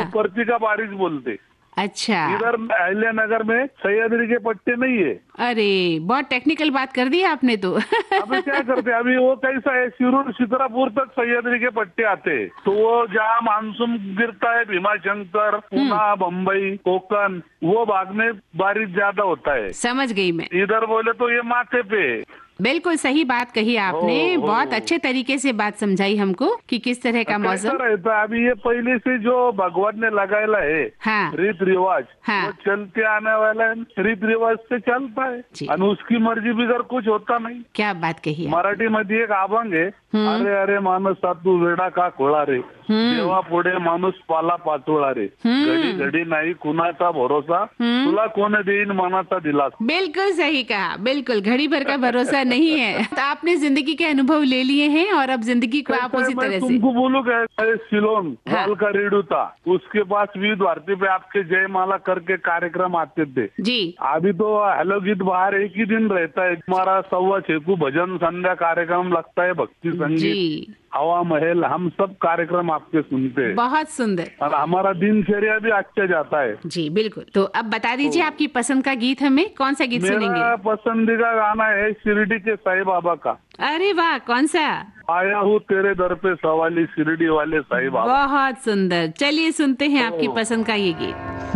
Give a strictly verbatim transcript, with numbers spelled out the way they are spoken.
पर्ची का बारिश बोलते। अच्छा। इधर अहिल्यानगर में सह्याद्री के पट्टे नहीं है। अरे बहुत टेक्निकल बात कर दी आपने तो। अभी क्या करते, अभी वो कैसा है, शिरूर चित्रापुर तक सह्याद्री के पट्टे आते हैं, तो वो जहाँ मानसून गिरता है, भीमाशंकर, पूना, बम्बई, कोकण, वो भाग में बारिश ज्यादा होता है। समझ गई मैं। इधर बोले तो ये माथे पे। बिल्कुल सही बात कही आपने। हो, हो। बहुत अच्छे तरीके से बात समझाई हमको कि किस तरह का मौसम कैसा रहता है। अभी ये पहले से जो भगवान ने लगाया है हाँ रीत रिवाज, हाँ। वो चलते आने वाला है, रीत रिवाज से चलता है और उसकी मर्जी बिगर कुछ होता नहीं। क्या बात कही आप। मराठी मध्ये एक अभंग आहे, अरे अरे माणूस तू वेडा का खोळा रे, देवा पुढे माणूस पाला पाचोळा रे, घडी घडी नाही कुणाचा भरोसा, तुला कोण देईन मनाचा दिलासा। बिल्कुल सही कहा, बिल्कुल घड़ी भर का भरोसा नहीं है। तो आपने जिंदगी के अनुभव ले लिए हैं और अब जिंदगी को आप उसी तरह से। तुमको बोलू क्या, सिलोन वाल का रेडू था, उसके पास विविध भारती पे आपके जयमाला करके कार्यक्रम आते थे जी। अभी तो हेलो गीत बाहर एक ही दिन रहता है, हमारा सवा छह को भजन संध्या कार्यक्रम लगता है, भक्ति संगीत, हवा महल, हम सब कार्यक्रम आपके सुनते हैं। बहुत सुंदर। और हमारा दिनचर्या भी अच्छा जाता है। जी बिल्कुल। तो अब बता दीजिए आपकी पसंद का गीत, हमें कौन सा गीत सुनेंगे? मेरा पसंदीदा गाना है शिरडी के साईं बाबा का। अरे वाह, कौन सा? आया हूँ तेरे दर पे सवाली, शिरडी वाले साईं बाबा। बहुत सुंदर। चलिए सुनते हैं आपकी पसंद का ये गीत।